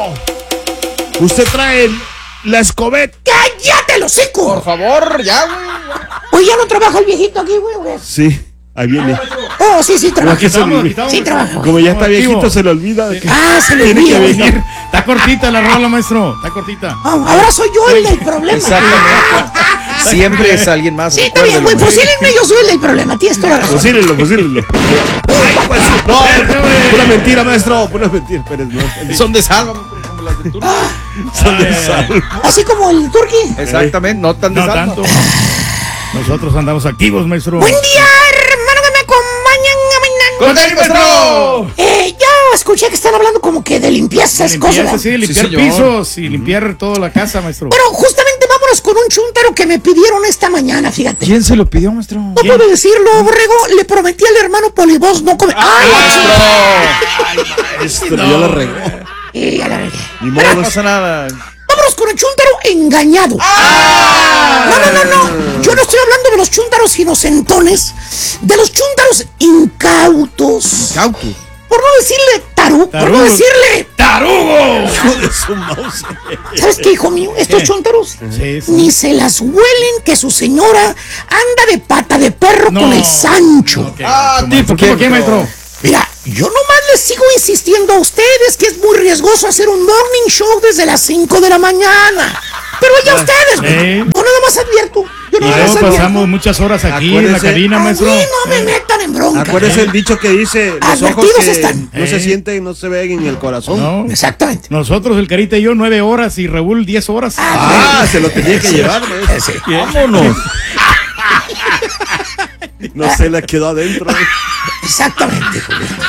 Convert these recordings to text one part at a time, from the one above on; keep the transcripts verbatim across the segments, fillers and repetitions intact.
Usted trae la escobeta. ¡Cállate, los hocico! Por favor, ya, güey. Oye, ya no trabaja el viejito aquí, güey, güey. Sí, ahí viene. Oh, sí, sí, trabaja. que se Quitamos, le- quitamos. Sí, trabaja. Como ya está Activo. viejito, se le olvida. que- Ah, se le Tiene olvida, que güey. venir. Está cortita la rola, maestro. Está cortita. Ah, ahora soy yo el del problema. Exactamente. Siempre es alguien más. Sí, está bien, güey. recuérdelo, Fusílenme, yo soy el del problema. Tienes toda la razón. Fusílenlo, fusílenlo. Ay, pues, no, pura mentira, maestro. Pura mentira. Pérez, no. Son de salva, como las de Turquía. Son de Ay, sal. Así como el turqui. Exactamente, no tan de No salva. tanto. Nosotros andamos activos, maestro. Buen día, hermano, que me acompañan a mañana. ¡Con él, maestro! Eh, ya escuché que están hablando como que de limpieza, es cosa. Limpieza, ¿verdad? sí, limpiar señor. pisos y limpiar toda la casa, maestro. Pero justamente vámonos con un chúntaro que me pidieron esta mañana, fíjate. ¿Quién se lo pidió, maestro? No puedo decirlo, Borrego. Le prometí al hermano Polibos no comer. ¡Ay, Maestro, yo la regué. Eh, ya la regué. Ni No modo. pasa nada. Vámonos con el chúntaro engañado. No, no, no, no. Yo no estoy hablando de los chúntaros inocentones, de los chúntaros incautos. Cautus. Por no decirle taru, por no Tarugo. decirle. ¡Tarugo! Hijo de su mouse. ¿Sabes qué, hijo mío? Estos ¿Qué? chúntaros Sí, sí. ni se las huelen que su señora anda de pata de perro No. con el Sancho. Ok, Ah, maestro. tipo, ¿Tipo ¿qué, qué, maestro? Mira, yo nomás les sigo insistiendo a ustedes que es muy riesgoso hacer un morning show desde las cinco de la mañana. Pero ya ustedes, güey. ¿Eh? Yo nada más advierto. Yo Y nada más luego advierto. pasamos muchas horas aquí en la Acuérdese- cabina, A maestro. mí no me metan en bronca. Acuérdese el dicho que dice: los ojos Advertidos que están. no se Eh. sienten, no se ven en el corazón. No. Exactamente. Nosotros, el Carita y yo, nueve horas y Raúl, diez horas. Ah, se lo tenía que llevar, maestro. Vámonos. No se le quedó adentro. Exactamente, hijo mío.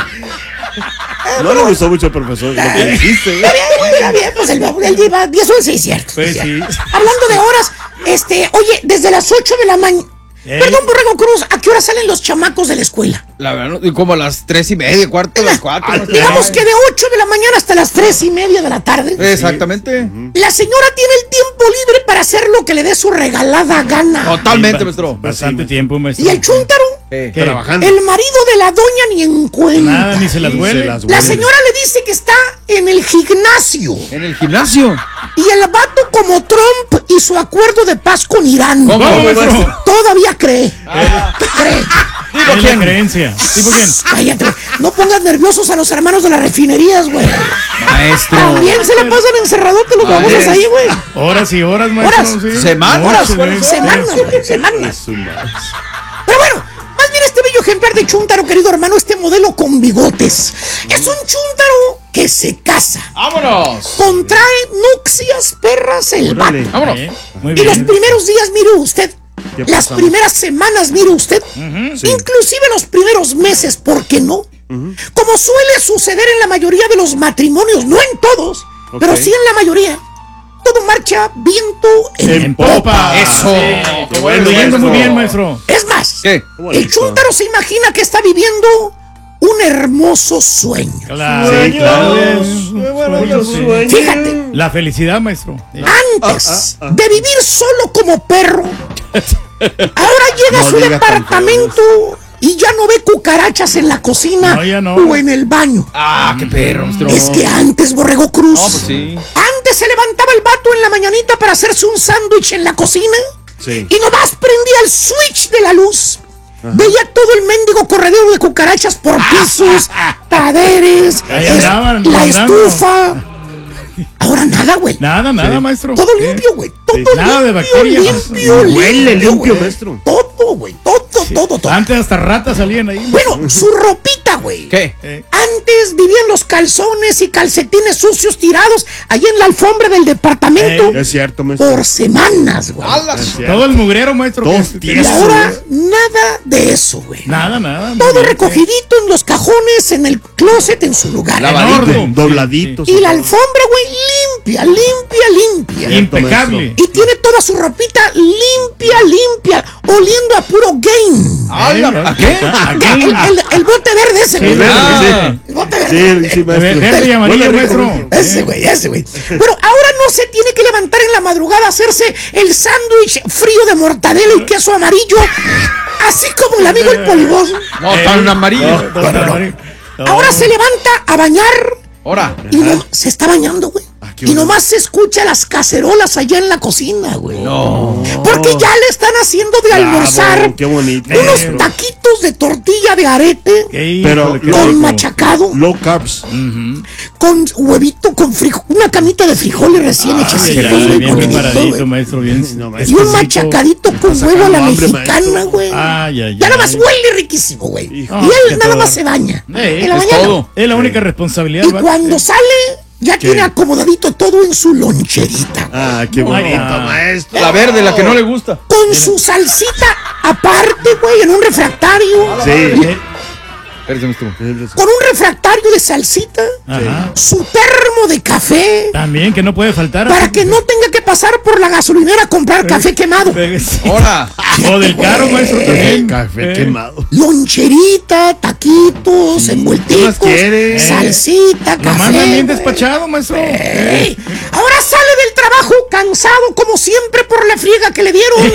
No le gustó mucho al profesor lo que dijiste. Está bien, güey, está bien, pues el, el lleva diez, once y cierto. Pues es sí. cierto. Hablando de horas, este, oye, desde las ocho de la mañana. ¿Eh? Perdón, Borrego Cruz, ¿a qué hora salen los chamacos de la escuela? La verdad, y como a las tres y media, cuarto, las cuatro. maestro. Digamos que de ocho de la mañana hasta las tres y media de la tarde. Exactamente. La señora tiene el tiempo libre para hacer lo que le dé su regalada gana. Totalmente, maestro. Bastante tiempo, maestro. Y el chúntaro, Eh, ¿Qué? Trabajando. el marido de la doña ni en cuenta. Nada, ni se las Y huele. se las La huele. señora le dice que está en el gimnasio. En el gimnasio. Y el vato como Trump y su acuerdo de paz con Irán. ¿Cómo? ¿Cómo, maestro? maestro? Todavía cree. Cree. ¿Tipo Es la quién? creencia. ¿Tipo quién? Cállate. No pongas nerviosos a los hermanos de las refinerías, güey. Maestro. También se le pasan encerradotes los babosos ahí, güey. Horas y horas, maestro. Horas. sí. Semanas. Noches, sí. Semanas, güey. Semanas. Su mouse. Pero bueno, más bien este bello ejemplar de chúntaro, querido hermano, este modelo con bigotes. Es un chúntaro que se casa. Vámonos. Contrae nupcias perras el vato. Órale. Vámonos. Eh, Muy Y los bien. primeros días, mire usted. ¿Qué Las pasamos? primeras semanas, mire usted. Sí. Inclusive los primeros meses, ¿por qué no? Como suele suceder en la mayoría de los matrimonios, no en todos, Ok. pero sí en la mayoría. Todo marcha viento en, En popa. Eso. Sí. Qué bueno, Leyendo muy maestro. bien, maestro. Es más, ¿Qué? el bonito. chúntaro se imagina que está viviendo un hermoso sueño. Claro. Sí, claro. Qué bueno, sí. Fíjate, La felicidad, maestro. Sí. antes de vivir solo como perro, ahora llega No a su diga tan departamento y ya no ve cucarachas en la cocina No, ya no. o en el baño. Ah, qué perro, maestro. Es que antes, Borrego Cruz, No, pues sí. antes se levantaba el vato en la mañanita para hacerse un sándwich en la cocina Sí. y nomás prendía el switch de la luz. Veía todo el mendigo corredero de cucarachas por pisos, paredes, Ahí es- andaban, la andando. estufa. Ahora nada, güey. Nada, nada, Sí. maestro. Todo Sí. limpio, güey. Todo Sí. Nada de limpio, bacterias. limpio, Huele limpio, güey. maestro. Todo, güey. Todo, todo, todo. Antes hasta ratas salían ahí. Bueno, su ropita, güey. ¿Qué? Eh, Antes vivían los calzones y calcetines sucios tirados ahí en la alfombra del departamento Es cierto, maestro. por semanas, güey. ¡Alas! Es cierto. todo el mugrero, maestro. Dos que- días. Y ahora nada de eso, güey. Nada, nada. muy Todo bien, recogidito en los cajones, en el closet, en su lugar. La- En Lavadito. orden. Dobladitos. Y la alfombra, güey, limpia, limpia, limpia. Sí. Impecable. Y tiene toda su ropita limpia, limpia, oliendo a puro game. ¡Hala! ¿A qué? ¿A El, qué? el- el bote verde ese, Sí, güey. verde, Ah. El bote verde. Sí, sí, maestro. Verde y amarillo, Huele rico, maestro. Ese güey, ese güey. Bueno, ahora no se tiene que levantar en la madrugada a hacerse el sándwich frío de mortadela y queso amarillo, así como el amigo el polibos. No, tan amarillo. No, no, no. Ahora se levanta a bañar Ahora. y no, se está bañando, güey. Ah, qué y bueno. nomás se escucha las cacerolas allá en la cocina, güey. No. Porque ya le están haciendo de almorzar Bravo, qué bonito. unos maestro. taquitos de tortilla de arete Qué Pero híjole, qué lo- con rico. machacado, Low carbs. con huevito, con frijol, una camita de frijoles recién Ay, hechecitos, ay, güey, bien comidito, preparadito, güey. maestro, bien. No, Y maestro. un exquisito. machacadito con huevo a la sacando hambre, mexicana, maestro. güey. Ay, ay, Ya nada ay. más huele riquísimo, güey. Y Hijo, él qué nada todo. más se baña. Eh, en la es mañana. todo. Es la única responsabilidad. Y ¿va? cuando sale, ya ¿Qué? tiene acomodadito todo en su loncherita. Ah, qué bonito, Ah. maestro. La verde, la que no le gusta. Con su salsita aparte, güey, en un refractario. Sí. Eh, Espérate, maestro. Con un refractario de salsita. Ajá. Su termo de café. También que no puede faltar. Para que no tenga que pasar por la gasolinera a comprar café quemado. Eh, sí. Ahora. O del caro, maestro, también. Café Eh, quemado. Loncherita, taquitos, envueltitos, más quiere? salsita, Lo café. mandan bien güey. despachado, maestro. Ey, ahora sale del trabajo cansado como siempre por la friega que le dieron.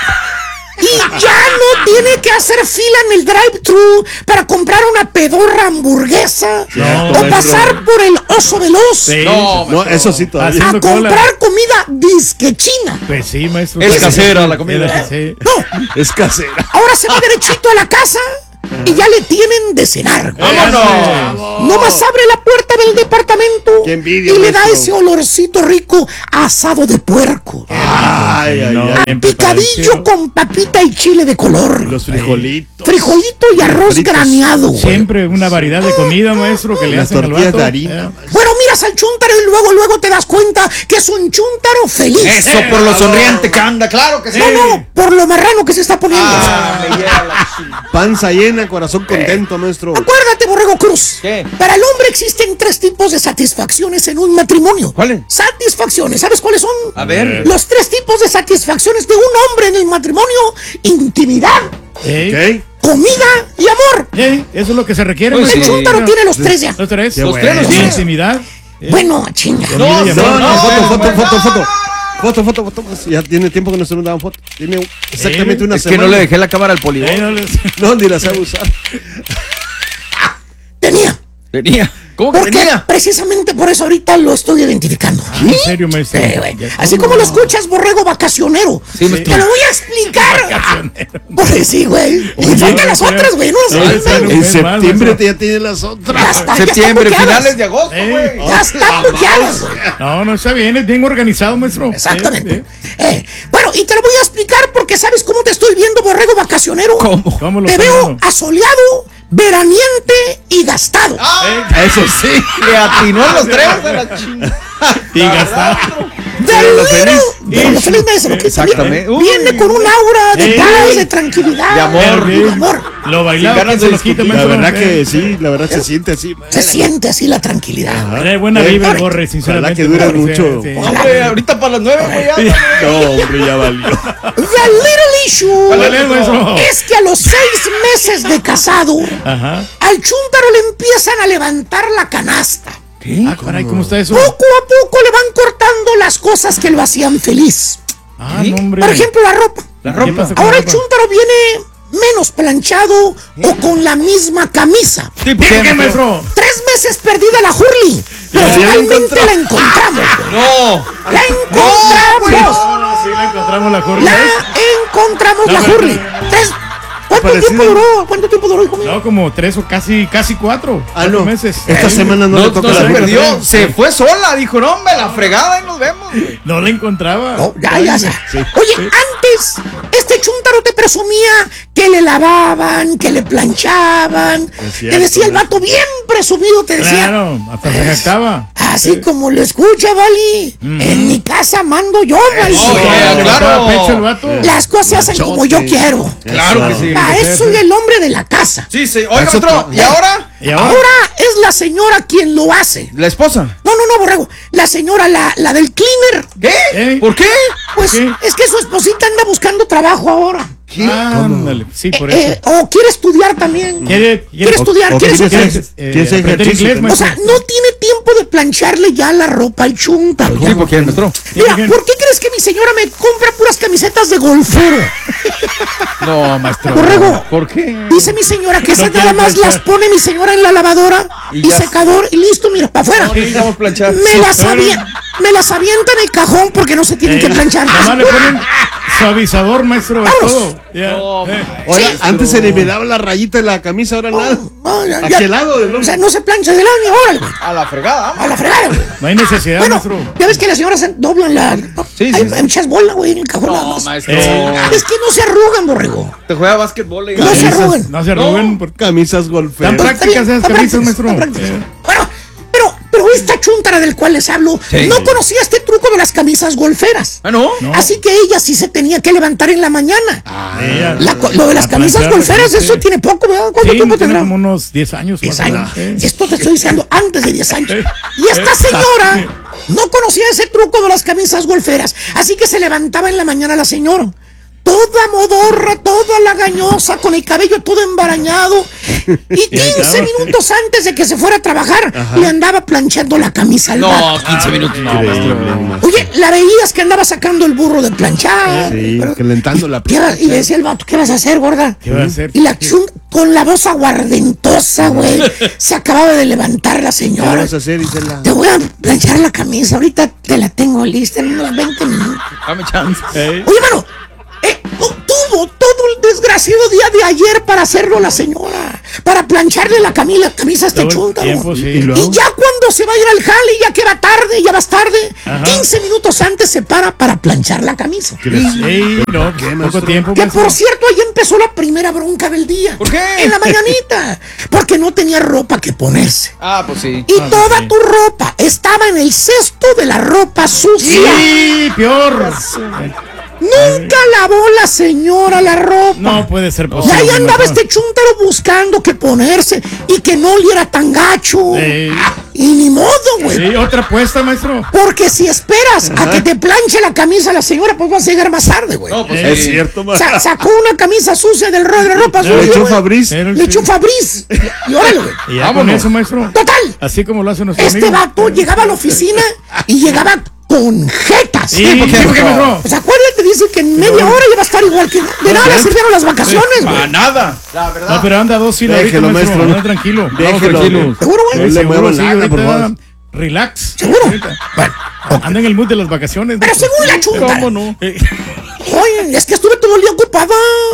Y ya no tiene que hacer fila en el drive-thru para comprar una pedorra hamburguesa No, o maestro. pasar por el oso veloz Sí. No, No, eso sí todavía. Así- a haciendo cola. comprar comida disque china. Pues sí, maestro. Es Pues, casera sí. la comida. Es que sí. No, Es casera. ahora se va derechito a la casa y ya le tienen de cenar. ¡Vámonos! Nomás abre la puerta del departamento Qué envidia, y le da maestro. ese olorcito rico a asado de puerco. Ay, ay, No, ay. bien Picadillo preparadísimo. con papita y chile de color. Los frijolitos. Frijolito y arroz Fritos. graneado, güey. Siempre una variedad de comida, maestro, que le Las hacen al tortillas vato. de harina. Eh, Bueno, miras al chúntaro y luego, luego te das cuenta que es un chúntaro feliz. Eso por lo sonriente que anda, claro que sí. No, no, por lo marrano que se está poniendo. Ah, me lleva la chingada. Panza llena, corazón contento, maestro. Acuérdate, Borrego Cruz. ¿Qué? Para el hombre existen tres tipos de satisfacciones en un matrimonio. ¿Cuáles? Satisfacciones, ¿sabes cuáles son? A ver. Los tres tipos de satisfacciones de un hombre en el matrimonio: intimidad, eh, ¿Ok? comida y amor. eh, eso es lo que se requiere, Pues El sí. chúntaro tiene los tres ya. Los tres. Qué Los bueno. tres los tiene. Intimidad. eh, Bueno, chinga. No, y amor. No, no, No, foto, bueno, foto, bueno. foto, foto. Foto, foto, foto. Pues ya tiene tiempo que no se nos daban foto. Tiene exactamente Eh, una Es que semana. no le dejé la cámara al eh, poligon. no les- No, ni la sabe usar. Tenía. Tenía. ¿Cómo que Porque tenía? precisamente por eso ahorita lo estoy identificando. ¿En serio, maestro? Eh, güey. Ya- Así como lo escuchas, borrego vacacionero. Sí, maestro. Te lo voy a explicar. Vacacionero. Pues sí, güey. Y faltan las otras, güey. No las Eh, faltan, sí, güey. En es más, septiembre maestro. ya tiene las Ya otras. está, ya Septiembre, están buqueadas. finales de agosto, Eh. güey. Ya están buqueadas, güey. No, no está bien, es bien organizado, maestro. Exactamente. Eh, Eh, bueno, y te lo voy a explicar porque sabes cómo te estoy viendo, borrego vacacionero. ¿Cómo? eh. ¿Cómo lo Te está veo viendo? asoleado, veraniente y gastado. Eso sí. Le atinó en los tres a la chingada. Y gastado. De lo feliz. De lo feliz, maestro, que Exactamente. Uy. Viene con un aura de Eh. paz, de tranquilidad, De amor. de amor. Lo bailado, Sin ganas ¿quién se de lo quita, discutir. La maestro? verdad que Eh, sí, la verdad se siente así. Se siente así la tranquilidad. Trae buena Eh, vibra, ojalá- Borre, sinceramente. que dure Borre, mucho. sí, sí. Hombre, ahorita para las nueve, güey. ya. No, hombre, ya valió. The little issue ¿Cuál Dale, maestro. es que a los seis meses de casado, Ajá. al chúntaro le empiezan a levantar la canasta. Ah, caray, ¿cómo está eso? Poco a poco le van cortando las cosas que lo hacían feliz. Ah, no, hombre. Por ejemplo, la ropa. La ¿Qué ropa. pasa con Ahora la el ropa? chúntaro viene menos planchado o con la misma camisa. Sí, ¿Por ¿qué, qué, maestro? Tres meses perdida la Hurley, pero Ya la finalmente encontró. la encontramos. güey. No. La encontramos. No, no, sí, la encontramos la jornada. La encontramos No, la pero- Hurley. Tres- ¿Cuánto Parecido. tiempo duró? ¿Cuánto tiempo duró, hijo mío? No, como tres o casi, casi cuatro. Ah, cuatro no. meses. Esta Eh, semana no, No, le toca no la se ropa. perdió. Se fue sola. Dijo, no, hombre, la fregada y nos vemos, güey. No la encontraba. No, ya, ya, ya. Sí. Oye, antes este chúntaro te presumía que le lavaban, que le planchaban. Es Te cierto, decía el ¿no? vato bien presumido, te decía. Claro, hasta se jactaba. Así como lo escucha, Vali. En mi casa mando yo, Vali. Oh, Se yeah, le claro. botaba pecho el vato. Las cosas se hacen como yo quiero. Claro que sí. Para eso soy el hombre de la casa. Sí, sí. Oiga, Eso otro. pa- ¿Y ahora? ¿Y ahora? Ahora es la señora quien lo hace. La esposa. No, no, no, borrego. La señora, la, la del cleaner. ¿Qué? ¿Eh? ¿Por qué? Pues ¿Qué? es que su esposita anda buscando trabajo ahora. Ah, ándale. Sí, por Eh, eso. eh, o quiere estudiar también. ¿Quiere, Quiere estudiar, o quiere quiere estudiar. hacer- Eh, quiere hacer aprender ejercicio inglés, también. O sea, no tiene tiempo de plancharle ya la ropa al chúntaro. Sí, ¿por qué, maestro? Mira, ¿por qué crees que mi señora me compra puras camisetas de golfero? No, maestro. Borrego. ¿Por qué? Dice mi señora que No esas quiere nada más planchar. las pone mi señora en la lavadora y, Y ya. secador y listo, mira, para afuera. No necesitamos planchar. Me las, avie- me las avienta en el cajón porque no se tienen que planchar. Nomás le ponen suavizador, maestro, es Vamos. todo. Ya. No, Eh. Oye, Sí. antes se le miraba la rayita de la camisa, ahora nada. No, ya- ¿A ya- qué lado del O hombre? sea, no se plancha de lado ni ahora, güey. A la fregada, A la fregada, güey. No hay necesidad, Bueno, maestro. ya ves que las señoras se doblan la. Sí, sí, hay, sí. hay muchas bolas, güey, en el cajón nada No, más. maestro. Eh. Es que no se arrugan, borrego. Te juega básquetbol. eh. No se arrugan. No se arruguen. por- Camisas Tan golferas. prácticas esas Está camisas, prácticas, maestro. está prácticas. Eh. Bueno, pero, pero esta chuntara del cual les hablo Sí. no conocía este truco de las camisas golferas. Ah, ¿no? No. Así que ella sí se tenía que levantar en la mañana. Ella- La co- lo de las a camisas planchar, golferas, sí. eso tiene poco, ¿verdad? ¿Cuánto Sí, tiempo tiene tendrá? como unos diez años. diez más o años. menos. Eh. Esto te estoy diciendo antes de diez años. Eh. Y esta Eh. señora no conocía ese truco de las camisas golferas. Así que se levantaba en la mañana la señora. Toda modorra, toda lagañosa, con el cabello todo embarañado. Y quince estaba. minutos antes de que se fuera a trabajar, le andaba planchando la camisa al vato. No, quince minutos. No, Increíble, maestro. maestro. Oye, la veías que andaba sacando el burro de planchar. Sí, Pero- calentando la ¿Qué va- y le decía el vato, ¿qué vas a hacer, gorda? ¿Qué va a hacer? Y la chun con la voz aguardentosa, güey. Se acababa de levantar la ¿Qué señora. vas a hacer, Isela? Te voy a planchar la camisa, ahorita te la tengo lista en unos veinte minutos. Dame chance. Eh. Oye, mano, eh, tu- tuvo todo el desgraciado día de ayer para hacerlo la señora. Para plancharle la camila, camisa a este Todo el chúntaro. tiempo, sí. Y Y luego- ya cuando se va a ir al jale, ya que va tarde, ya vas tarde, Ajá. quince minutos antes se para para planchar la camisa. ¿Qué les- Ey, no, qué, poco maestro? tiempo, Que maestro. por cierto, ahí empezó la primera bronca del día. ¿Por qué? En la mañanita. Porque no tenía ropa que ponerse. Ah, pues sí. Y Ah, toda sí. tu ropa estaba en el cesto de la ropa sucia. Sí, peor. Nunca lavó la señora la ropa. No puede ser Y posible. ahí andaba maestro. este chúntaro buscando que ponerse y que no oliera tan gacho. Sí. Y ni modo, güey. Sí, otra apuesta, maestro. Porque si esperas a que te planche la camisa la señora, pues vas a llegar más tarde, güey. No, pues Eh, Es sí. cierto, Sa- maestro. sacó una camisa sucia del ro- de la ropa Le sucia. echó güey. Fabriz. Pero Le sí. echó Fabriz. Y órale, güey. Y ya con Vámonos. eso, maestro. Total. Así como lo hace nuestro Este amigo. vato llegaba a la oficina y llegaba con jetas. Sí, ¿por qué, por qué, maestro? Pues acuérdate, dice que en media hora ya va a estar igual que. De nada le sirvieron las vacaciones, Para güey. nada. La verdad. No, pero anda dos sí, ahorita, Déjelo, maestro. maestro. Anda tranquilo. Déjelo. Vamos tranquilos. ¿Seguro, No güey? le mueva sí, nada, por ahorita, favor. relax. ¿Seguro? Ahorita. Bueno, Anda en el mood de las vacaciones. pero maestro. según la chunta. ¿Cómo no? Eh, Oye, es que estuve todo el día ocupada.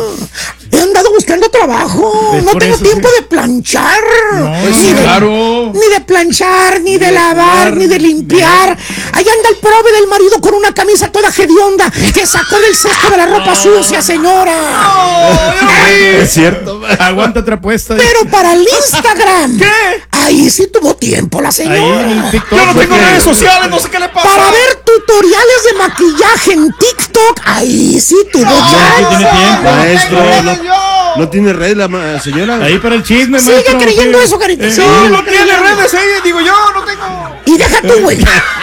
He andado buscando trabajo. Pues No por tengo eso, tiempo sí. de planchar. No, Pues ni, sí, de, claro. ni de planchar, ni de lavar, ni de limpiar. Ahí anda el prove del marido con una camisa toda hedionda que sacó del cesto de la ropa sucia, señora. Es cierto, maestro. Aguanta otra apuesta. Pero para el Instagram. ¿Qué? Ahí sí tuvo tiempo la Ahí en señora. el TikTok. Yo no tengo porque- redes sociales, no sé qué le pasa. Para ver tutoriales de maquillaje en TikTok. Ahí sí tuvo No, aquí chance. tiene tiempo. Maestro, tengo no, redes yo. no tiene red la ma- señora. Ahí para el chisme, Sigue maestro. creyendo sí. eso, carita. Eh, Sí, No, lo no tiene creyendo. redes, eh. Digo yo, no tengo. Y deja tú, güey.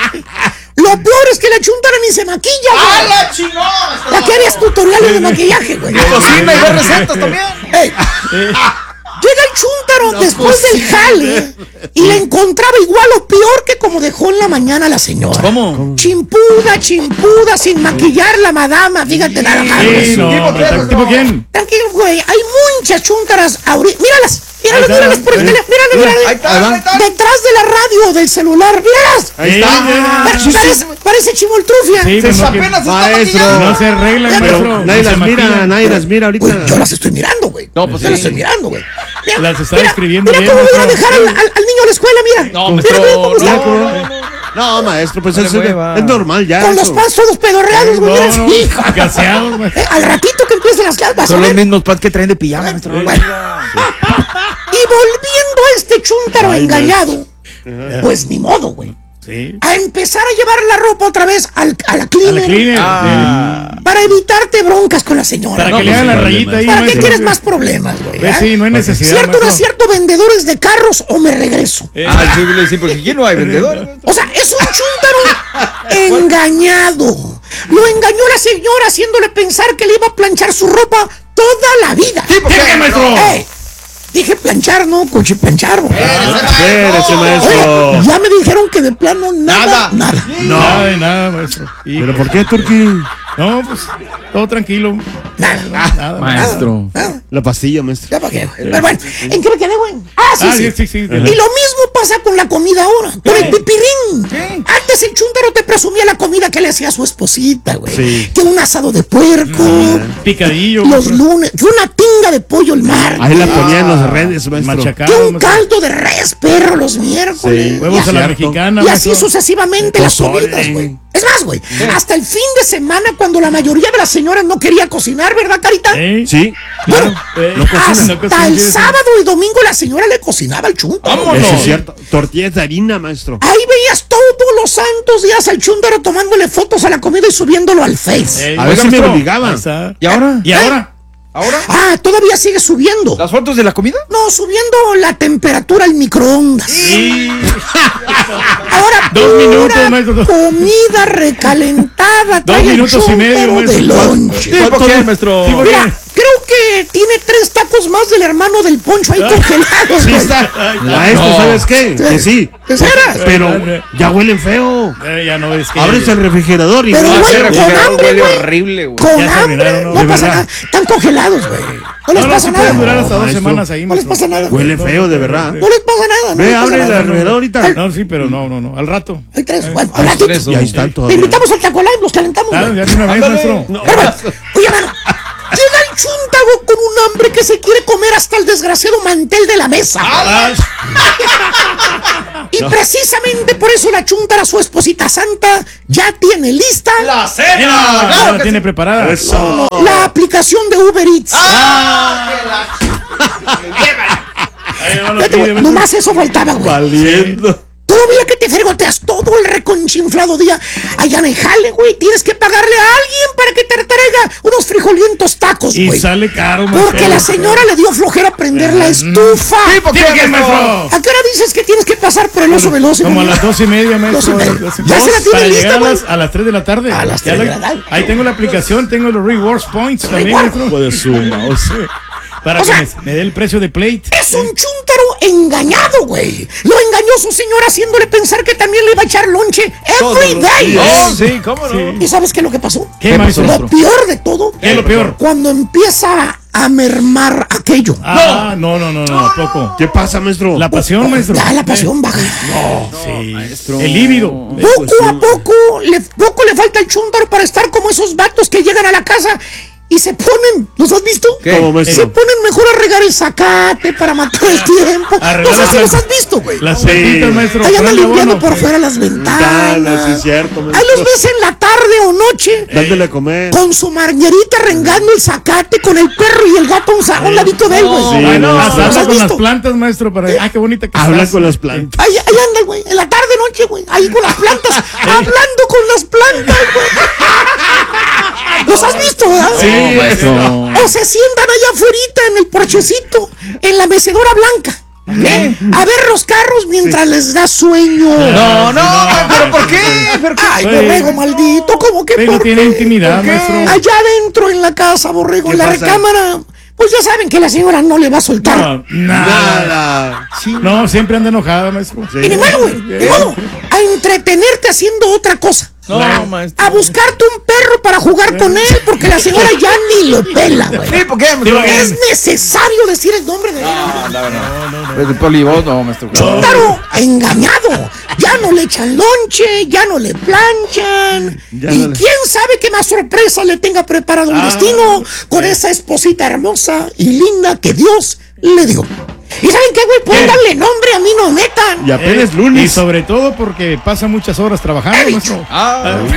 Lo peor es que la chuntara ni se maquilla, ¡Ah, güey. la chingada! La que harías tutoriales de maquillaje, güey. Cocina y ve recetas también. Ey. Llega el chúntaro después del jale y la encontraba igual o peor que como dejó en la mañana la señora. ¿Cómo? Chimpuda, chimpuda, sin maquillar la madama, fíjate nada más. Sí, no, ¿Tipo quién, maestro. ¿Tipo quién? Tranquilo, güey, hay muchas chúntaras ahorita. Míralas, míralas, Ahí míralas está. por el teléfono, míralas, míralas. Ahí está, ahí está. Detrás de la radio del celular, míralas. Ahí Sí, está. ya. Parece, parece, parece chimoltrufia. Sí, Se pues no, que- apenas se está Maestro. maquillando. no se arreglan, Pero maestro. nadie no las se mira, maquillan. nadie las mira ahorita. Güey, yo las estoy mirando, güey. No, pues Yo las sí. estoy mirando, güey. Mira, Las está mira, escribiendo mira bien, cómo voy a maestro. dejar al, al- al niño a la escuela, mira. No, Mira, maestro, mira cómo está. no, no, no. No, maestro, pues No le eso es, mueva. es normal ya. Con los eso. pads todos pedorreados, güey. mira, No, no, hijo. gaseados, maestro. Eh, al ratito que empiecen las clases, vas a Son los ver. mismos pads que traen de pijama, maestro. Bueno. Y volviendo a este chúntaro Ay, engañado, pues ni modo, güey. Sí. A empezar a llevar la ropa otra vez al, a la A cleaner. la cleaner. Ah. Para evitarte broncas con la señora. Para ¿no? que le hagan la rayita ahí, ¿Para qué maestro. quieres más problemas, güey? Pues ¿eh? sí, no hay necesidad, ¿Cierto o no es maestro. cierto, vendedores de carros o me regreso? Eh, Ah, sí, le sí, porque aquí no hay vendedores. O sea, es un chúntaro engañado. Lo engañó la señora haciéndole pensar que le iba a planchar su ropa toda la vida. ¿Por ¿Qué, qué, maestro? Ey, Dije planchar, no, coche, planchar, güey. Espérese, maestro. Oye, ya me dijeron que de plano nada, nada. No. Nada de nada, maestro. Y- ¿Pero por qué, Turquí? No, pues, todo tranquilo. Nada, Nada, Maestro. nada. La pastilla, maestro. Ya para qué, güey. Pero bueno, ¿en qué me quedé, güey? Ah, sí, Ah, sí. sí, sí, sí. Y lo mismo pasa con la comida ahora, con el pipirín. ¿Qué? Antes el chúntaro te presumía la comida que le hacía a su esposita, güey. Sí. Que un asado de puerco, Picadillo. los maestro. lunes, que una tinga de pollo el martes, Ahí la ponía en los redes, maestro. Machacado. que un maestro. caldo de res, perro, los miércoles. Sí. Huevos y a la Cierto. mexicana, Y así maestro. sucesivamente las Pozole. comidas, güey. Es más, güey, hasta el fin de semana cuando la mayoría de las señoras no quería cocinar, ¿verdad, Carita? ¿Eh? Sí. Bueno, Eh, No cocina, hasta no cocina, el quiere decir. sábado y domingo la señora le cocinaba el chúntaro. Vámonos. Eso es cierto. Tortillas de harina, maestro. Ahí veías todos los santos días al chúndaro tomándole fotos a la comida y subiéndolo al Face. Eh, A ver Oiga, si me maestro. ahí obligaban. está. ¿Y ahora? ¿Y ahora? ¿Ahora? Ah, todavía sigue subiendo. ¿Las fotos de la comida? No, subiendo la temperatura al microondas. Sí. Ahora, Dos pura minutos, maestro, dos- comida recalentada. Dos trae el minutos y medio, chúntaro de maestro. lonche. Sí, ¿por qué, maestro? Sí, ¿por qué? Mira, creo que tiene tres tacos más del hermano del Poncho ahí congelados. Sí güey. está. Maestro, No. ¿sabes qué? Que sí. ¿De veras? Pero ya huelen feo. Eh, ya no es que. Abres el refrigerador y Pero, no, güey, hace- con hambre, huele güey. horrible, güey. Con Ya se hambre, arruinaron, no, ¿no? pasa De nada. Están congelados, güey. No les No, no, pasa sí pueden durar nada. hasta dos maestro. semanas ahí, No les maestro. pasa nada. Huele feo, de verdad. No les pasa nada. No Ve, les pasa abre nada. el refrigerador ahorita. No, sí, pero no, no, no. Al rato. Hay tres. Bueno, Hay al ratito. tres, Y ahí están Te todavía. invitamos al Taco Live, los calentamos. Claro, güey. ya de una vez, Ándale. maestro. No. Pero bueno, oye, mano, llega el chúntago con un hambre que se quiere comer hasta el desgraciado mantel de la mesa. Ah, Y precisamente por eso la chúntara, su esposita santa, ya tiene lista ¡La ya, cena! ya ¡Claro la que tiene sí! preparada. Eso. la aplicación de Uber Eats. Ahí va, lo Fíjate, pide, güey, maestro. nomás eso faltaba, güey. Valiendo. Todavía que te fregoteas todo el reconchinflado día allá en el jale, güey. Tienes que pagarle a alguien para que te traiga unos frijolientos tacos, Y güey. sale caro, maestro. Porque la señora le dio flojera prender la estufa. Sí, ¿por ¿Tiene qué, que, maestro? maestro? ¿A qué hora dices que tienes que pasar por el oso veloz? Como a güey? las dos y media, maestro. Dos y media. a las dos y Ya se la tiene Para lista, llegar a güey. las, a las tres de la tarde. A las Ya tres de la- la tarde. Ahí tengo la aplicación, tengo los rewards points también, Reward. maestro. Puede suma, o sea. Para O que sea, me, me dé el precio de plate. Es un chúntaro engañado, güey. Lo engañó su señora haciéndole pensar que también le iba a echar lonche every day. Oh, sí, ¿cómo no? ¿Y sabes qué es lo que pasó? ¿Qué, maestro? Lo peor de todo, ¿Qué es lo peor? cuando empieza a mermar aquello. Ah, no, no, no, no, ¿a poco? ¿Qué pasa, maestro? La pasión, maestro. Ya la pasión baja. Sí. El líbido. Poco a poco, le, poco le falta el chúntaro para estar como esos vatos que llegan a la casa y se ponen, ¿los has visto? ¿Qué? ¿Cómo, Se maestro? ponen mejor a regar el zacate para matar el tiempo. A No regar sé las si los plantas. has visto, güey. Las Sí. plantitas, maestro. Ahí andan Ponle limpiando abono. por fuera las Ventanas, ventanas. sí, es cierto, Ahí maestro. los ves en la tarde o noche Dándole a comer. con su marñerita rengando el zacate con el perro y el gato a un, sa- a un ladito de él, güey. Sí, Ay, no, maestro. hasta ¿Los habla has con las visto? plantas, maestro. Para... Ah, qué bonita que Habla estás. con las plantas. Ahí, ahí anda, güey, en la tarde, noche, güey, ahí con las plantas, hablando con las plantas, güey. ¿Los has visto, verdad? Sí, maestro. O se sientan allá afuera en el porchecito, en la mecedora blanca, ¿eh? A ver los carros mientras les da sueño. No, no, ¿pero por qué? ¿Pero qué? Ay, Oye. borrego maldito, ¿cómo que Pero por tiene qué? intimidad, ¿Por qué? maestro. Allá adentro en la casa, borrego, en la pasa? recámara, pues ya saben que la señora no le va a soltar. No, nada. Nada. No, siempre anda enojada, maestro. Y ni modo, güey, ni modo, a entretenerte haciendo otra cosa. No, maestro. A buscarte un perro para jugar con él, porque la señora ya ni lo pela, güey. Sí, ¿por qué, Digo, maestro? Es necesario decir el nombre de él. No, no, no. El polibos, no, maestro. Chúntaro engañado. Ya no le echan lonche, ya no le planchan. Ya y no le- quién sabe qué más sorpresa le tenga preparado el Ah, destino con esa esposita hermosa y linda que Dios le dio. ¿Y saben qué, güey? Pónganle nombre, a mí no metan. Y apenas Eh, lunes. Y sobre todo porque pasa muchas horas trabajando, He maestro. dicho. Ah,